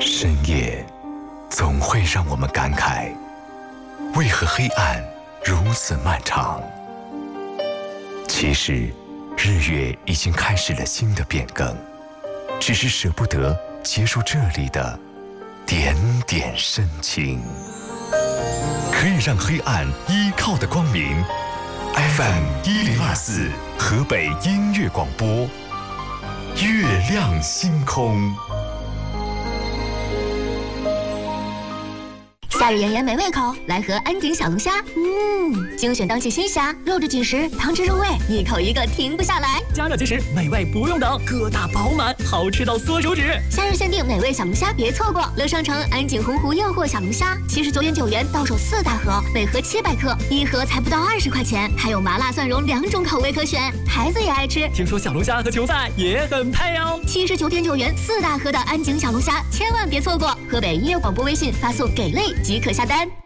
深夜总会让我们感慨，为何黑暗如此漫长？其实，日月已经开始了新的变更，只是舍不得结束这里的点点深情。可以让黑暗依靠的光明 ，FM1024 河北音乐广播，月亮星空。 夏日炎炎没胃口，来盒安井小龙虾。精选当季新虾，肉质紧实，汤汁入味，一口一个停不下来。 加热即食，美味不用等，个大饱满，好吃到缩手指。 夏日限定美味小龙虾，别错过！乐商城安井洪湖诱惑小龙虾，79.9元到手4大盒，每盒700克，一盒才不到20块钱，还有麻辣蒜蓉2种口味可选，孩子也爱吃。 听说小龙虾和球赛也很配哦。 79.9元4大盒的安井小龙虾，千万别错过！河北音乐广播微信发送“给力”即可下单。